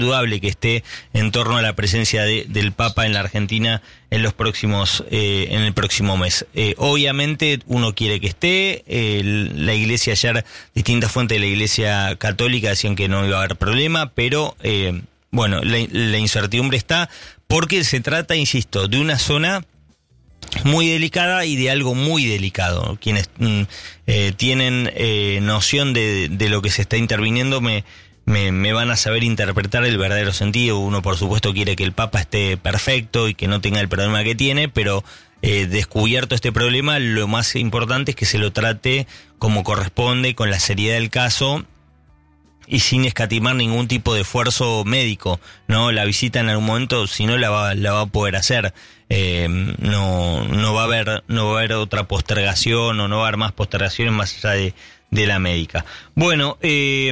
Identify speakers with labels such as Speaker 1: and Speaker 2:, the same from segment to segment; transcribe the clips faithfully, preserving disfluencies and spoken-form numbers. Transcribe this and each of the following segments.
Speaker 1: indudable que esté en torno a la presencia de, del Papa en la Argentina en los próximos eh, en el próximo mes. Eh, obviamente uno quiere que esté. Eh, la Iglesia ayer, distintas fuentes de la Iglesia Católica decían que no iba a haber problema, pero eh, bueno, la, la incertidumbre está porque se trata, insisto, de una zona muy delicada y de algo muy delicado. Quienes mm, eh, tienen eh, noción de, de lo que se está interviniendo me, me, me van a saber interpretar el verdadero sentido. Uno, por supuesto, quiere que el Papa esté perfecto y que no tenga el problema que tiene, pero eh, descubierto este problema, lo más importante es que se lo trate como corresponde, con la seriedad del caso y sin escatimar ningún tipo de esfuerzo médico, ¿no? La visita en algún momento, si no, la va, la va a poder hacer. Eh, no, no va a haber, no va a haber otra postergación o no va a haber más postergaciones más allá de, de la médica. Bueno, eh,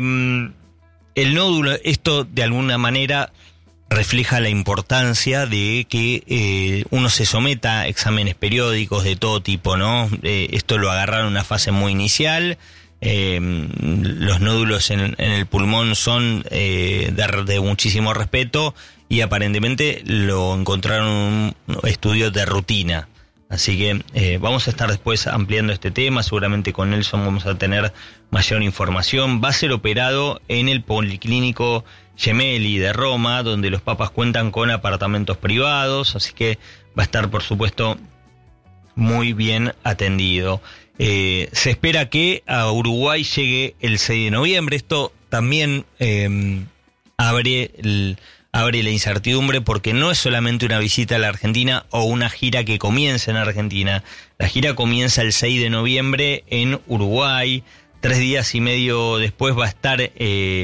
Speaker 1: el nódulo, esto de alguna manera refleja la importancia de que eh, uno se someta a exámenes periódicos de todo tipo, ¿no? Eh, esto lo agarraron en una fase muy inicial. Eh, los nódulos en, en el pulmón son eh, de, de muchísimo respeto y aparentemente lo encontraron en un estudio de rutina. Así que eh, vamos a estar después ampliando este tema, seguramente con Nelson vamos a tener mayor información. Va a ser operado en el Policlínico Gemelli de Roma, donde los papas cuentan con apartamentos privados, así que va a estar, por supuesto, muy bien atendido. Eh, se espera que a Uruguay llegue el seis de noviembre. Esto también eh, abre, el, abre la incertidumbre porque no es solamente una visita a la Argentina o una gira que comienza en Argentina. La gira comienza el seis de noviembre en Uruguay. Tres días y medio después va a estar, eh,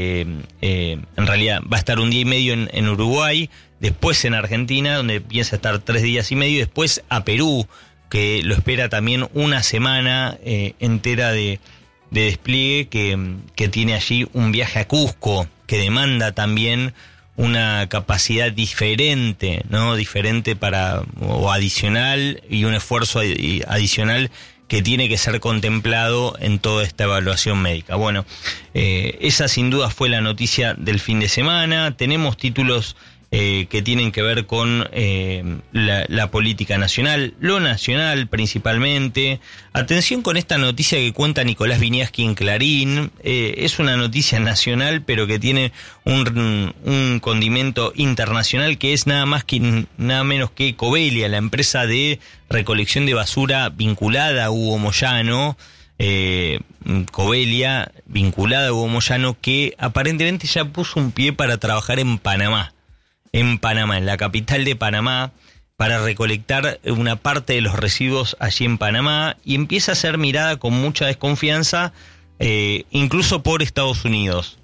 Speaker 1: eh, en realidad va a estar un día y medio en, en Uruguay, después en Argentina, donde piensa estar tres días y medio, y después a Perú, que lo espera también una semana eh, entera de, de despliegue, que, que tiene allí un viaje a Cusco, que demanda también una capacidad diferente, ¿no? Diferente para, o adicional, y un esfuerzo adicional que tiene que ser contemplado en toda esta evaluación médica. Bueno, eh, esa sin duda fue la noticia del fin de semana. Tenemos títulos Eh, que tienen que ver con eh, la, la política nacional, lo nacional principalmente. Atención con esta noticia que cuenta Nicolás Viñaski en Clarín. Eh, es una noticia nacional, pero que tiene un, un condimento internacional, que es nada más que nada menos que Covelia, la empresa de recolección de basura vinculada a Hugo Moyano. Eh, Covelia, vinculada a Hugo Moyano, que aparentemente ya puso un pie para trabajar en Panamá. en Panamá, en la capital de Panamá, para recolectar una parte de los residuos allí en Panamá, y empieza a ser mirada con mucha desconfianza, eh, incluso por Estados Unidos.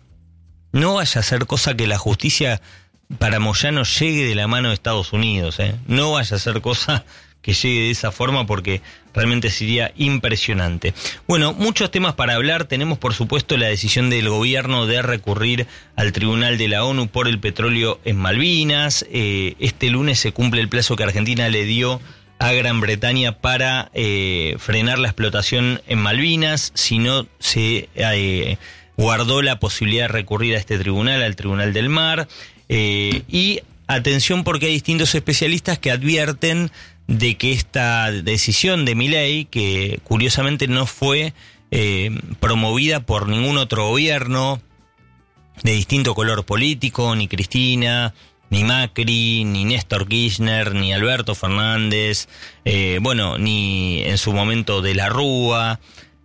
Speaker 1: No vaya a ser cosa que la justicia para Moyano llegue de la mano de Estados Unidos, ¿eh? No vaya a ser cosa que llegue de esa forma, porque realmente sería impresionante. Bueno, muchos temas para hablar. Tenemos, por supuesto, la decisión del gobierno de recurrir al Tribunal de la ONU por el petróleo en Malvinas. Eh, este lunes se cumple el plazo que Argentina le dio a Gran Bretaña para eh, frenar la explotación en Malvinas. Si no, se eh, guardó la posibilidad de recurrir a este tribunal, al Tribunal del Mar. Eh, y atención, porque hay distintos especialistas que advierten de que esta decisión de Milei, que curiosamente no fue eh, promovida por ningún otro gobierno de distinto color político, ni Cristina, ni Macri, ni Néstor Kirchner, ni Alberto Fernández, eh, bueno, ni en su momento de la Rúa,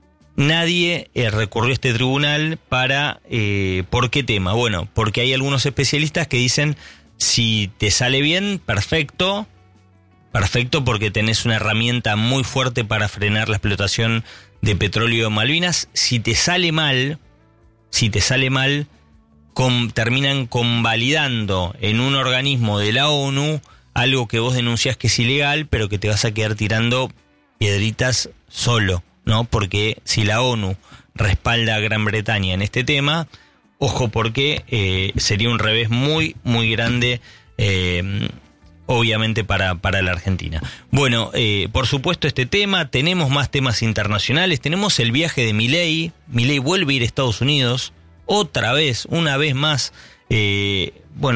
Speaker 1: nadie eh, recurrió a este tribunal para, eh, ¿por qué tema? Bueno, porque hay algunos especialistas que dicen, si te sale bien, perfecto, Perfecto, porque tenés una herramienta muy fuerte para frenar la explotación de petróleo en Malvinas. Si te sale mal, si te sale mal, con, terminan convalidando en un organismo de la ONU algo que vos denunciás que es ilegal, pero que te vas a quedar tirando piedritas solo, ¿no? Porque si la ONU respalda a Gran Bretaña en este tema, ojo, porque eh, sería un revés muy, muy grande, eh, obviamente para, para la Argentina. Bueno, eh, por supuesto este tema, tenemos más temas internacionales, tenemos el viaje de Milei. Milei vuelve a ir a Estados Unidos, otra vez, una vez más, Eh,